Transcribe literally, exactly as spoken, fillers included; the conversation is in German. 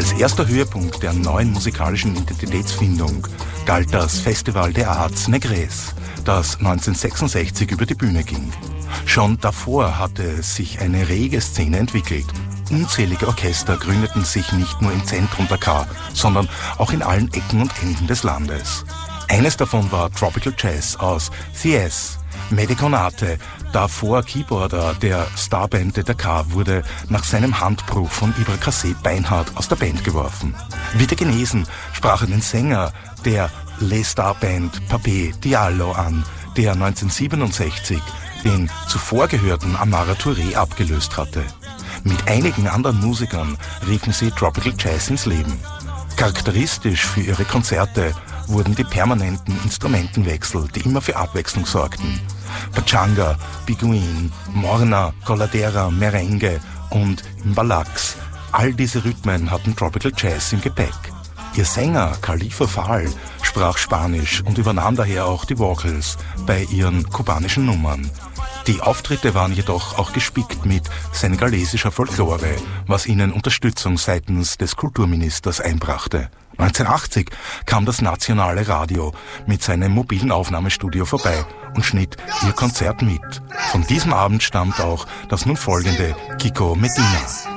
Als erster Höhepunkt der neuen musikalischen Identitätsfindung galt das Festival des Arts Negres, das neunzehnhundertsechsundsechzig über die Bühne ging. Schon davor hatte sich eine rege Szene entwickelt. Unzählige Orchester gründeten sich nicht nur im Zentrum Dakar, sondern auch in allen Ecken und Enden des Landes. Eines davon war Tropical Jazz aus Thiès. Mehdi Konate, davor Keyboarder der Starband de Dakar, wurde nach seinem Handbruch von Ibra Kassé beinhart aus der Band geworfen. Wieder genesen sprach er den Sänger der Les Starband Papé Diallo an, der neunzehnhundertsiebenundsechzig den zuvor gehörten Amara Touré abgelöst hatte. Mit einigen anderen Musikern riefen sie Tropical Jazz ins Leben. Charakteristisch für ihre Konzerte wurden die permanenten Instrumentenwechsel, die immer für Abwechslung sorgten. Pachanga, Biguin, Morna, Coladera, Merengue und Mbalax. All diese Rhythmen hatten Tropical Jazz im Gepäck. Ihr Sänger Khalifa Fall sprach Spanisch und übernahm daher auch die Vocals bei ihren kubanischen Nummern. Die Auftritte waren jedoch auch gespickt mit senegalesischer Folklore, was ihnen Unterstützung seitens des Kulturministers einbrachte. neunzehnhundertachtzig kam das nationale Radio mit seinem mobilen Aufnahmestudio vorbei und schnitt ihr Konzert mit. Von diesem Abend stammt auch das nun folgende Kiko Medina.